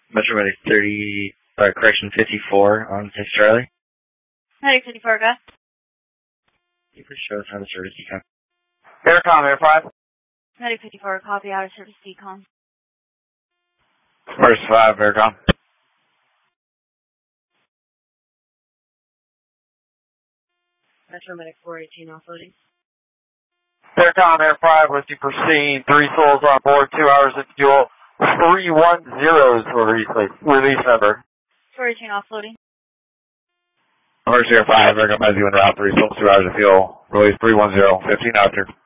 Metro Medic 54 on 6 Charlie. Medic 54, go. Keeper shows out of service decon. Aircom, Air 5. Medic 54, copy, out of service decon. First 5, Aircom. Metro Medic 418, offloading. Aircom, Air 5, with you proceed. 3 souls on board, 2 hours of fuel. 310's release number. 418, offloading. Emergency Air 5, Aircom has you en route. 3 souls, 2 hours of fuel. Release 310, 15 after.